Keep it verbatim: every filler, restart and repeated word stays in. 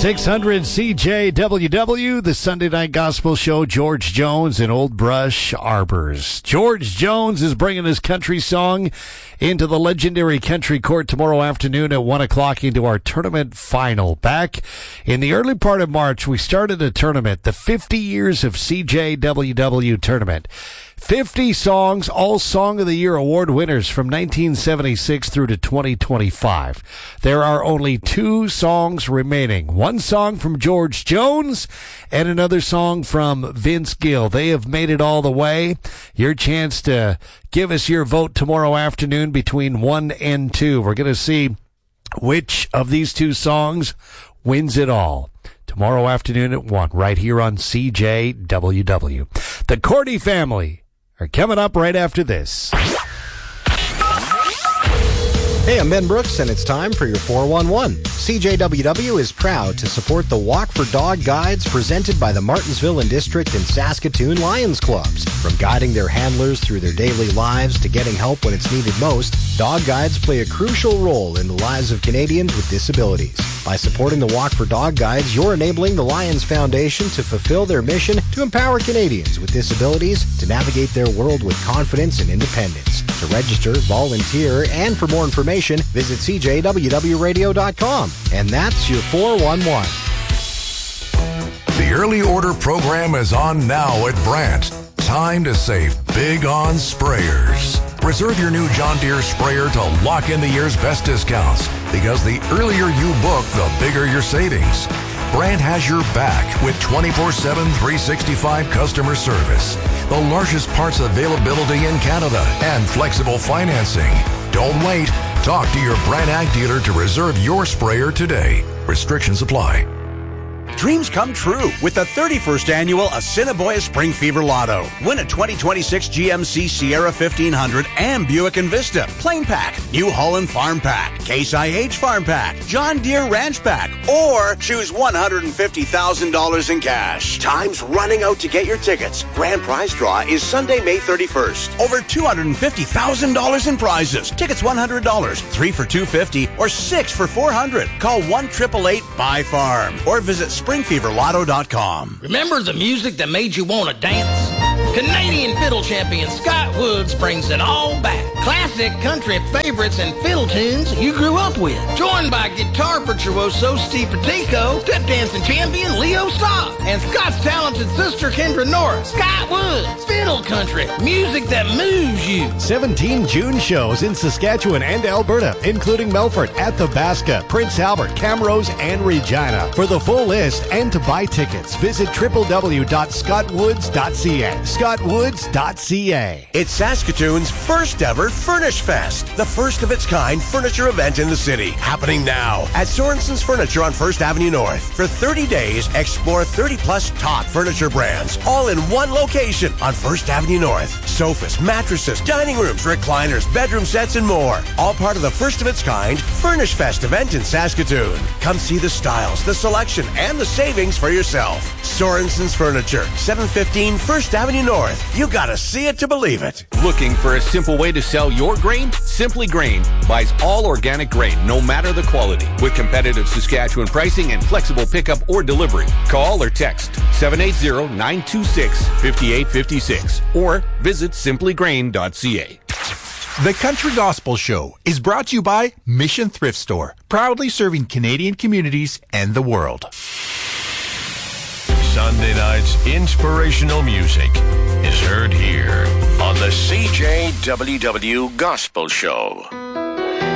six hundred C J W W, the Sunday Night Gospel Show, George Jones and Old Brush Arbors. George Jones is bringing his country song into the legendary Country Court tomorrow afternoon at one o'clock into our tournament final. Back in the early part of March, we started a tournament, the fifty years of C J W W tournament. fifty songs, all Song of the Year award winners from nineteen seventy-six through to twenty twenty-five. There are only two songs remaining. One song from George Jones and another song from Vince Gill. They have made it all the way. Your chance to give us your vote tomorrow afternoon between one and two. We're going to see which of these two songs wins it all. Tomorrow afternoon at one, right here on C J W W. The Cordy family are coming up right after this. Hey, I'm Ben Brooks, and it's time for your four one one. C J W W is proud to support the Walk for Dog guides presented by the Martinsville and District and Saskatoon Lions Clubs. From guiding their handlers through their daily lives to getting help when it's needed most, dog guides play a crucial role in the lives of Canadians with disabilities. By supporting the Walk for Dog guides, you're enabling the Lions Foundation to fulfill their mission to empower Canadians with disabilities to navigate their world with confidence and independence. To register, volunteer, and for more information, visit C J W W radio dot com. And that's your four one one. The early order program is on now at Brandt. Time to save big on sprayers. Reserve your new John Deere sprayer to lock in the year's best discounts, because the earlier you book, the bigger your savings. Brandt has your back with twenty-four seven, three sixty-five customer service, the largest parts availability in Canada, and flexible financing. Don't wait. Talk to your Brandt Ag dealer to reserve your sprayer today. Restrictions apply. Dreams come true with the thirty-first annual Assiniboia Spring Fever Lotto. Win a twenty twenty-six G M C Sierra fifteen hundred and Buick Envista Plain Pack, New Holland Farm Pack, Case I H Farm Pack, John Deere Ranch Pack, or choose one hundred fifty thousand dollars in cash. Time's running out to get your tickets. Grand prize draw is Sunday, May thirty-first. Over two hundred fifty thousand dollars in prizes. Tickets one hundred dollars, three for two hundred fifty dollars, or six for four hundred dollars. Call one eight eight eight, B U Y, farm or visit spring fever lotto dot com. Remember the music that made you want to dance? Canadian fiddle champion Scott Woods brings it all back. Classic country favorites and fiddle tunes you grew up with. Joined by guitar virtuoso Steve Petico, step dancing champion Leo Stock, and Scott's talented sister Kendra Norris. Scott Woods, fiddle country, music that moves you. seventeen June shows in Saskatchewan and Alberta, including Melfort, Athabasca, Prince Albert, Camrose, and Regina. For the full list and to buy tickets, visit w w w dot scott woods dot c a. scott woods dot c a. It's Saskatoon's first ever Furnish Fest, the first of its kind furniture event in the city, happening now at Sorensen's Furniture on First Avenue North. For thirty days, explore thirty plus top furniture brands, all in one location on First Avenue North. Sofas, mattresses, dining rooms, recliners, bedroom sets, and more. All part of the first of its kind Furnish Fest event in Saskatoon. Come see the styles, the selection, and the savings for yourself. Sorensen's Furniture, seven fifteen First Avenue North. You gotta see it to believe it. Looking for a simple way to sell your grain? Simply Grain buys all organic grain, no matter the quality, with competitive Saskatchewan pricing and flexible pickup or delivery. Call or text seven eight zero, nine two six, five eight five six or visit simply grain dot c a. The Country Gospel Show is brought to you by Mission Thrift Store, proudly serving Canadian communities and the world. Sunday night's inspirational music is heard here on the C J W W Gospel Show.